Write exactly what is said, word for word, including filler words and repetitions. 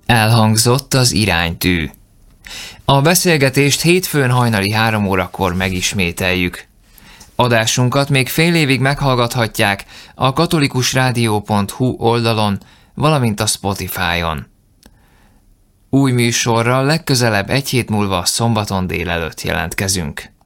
Elhangzott az iránytű. A beszélgetést hétfőn hajnali három órakor megismételjük. Adásunkat még fél évig meghallgathatják a katolikusrádió pont hu oldalon, valamint a Spotify-on. Új műsorral legközelebb egy hét múlva szombaton délelőtt jelentkezünk.